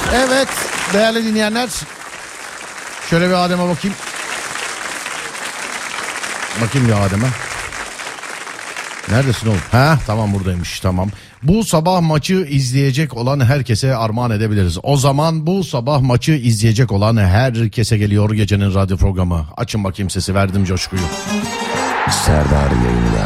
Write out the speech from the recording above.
Evet değerli dinleyenler. Şöyle bir Adem'e bakayım. Bakayım bir Adem'e. Neredesin oğlum? Ha tamam buradaymış tamam. Bu sabah maçı izleyecek olan herkese armağan edebiliriz. O zaman bu sabah maçı izleyecek olan herkese geliyor gecenin radyo programı. Açın bakayım sesi, verdim coşkuyu. Serdar yayında.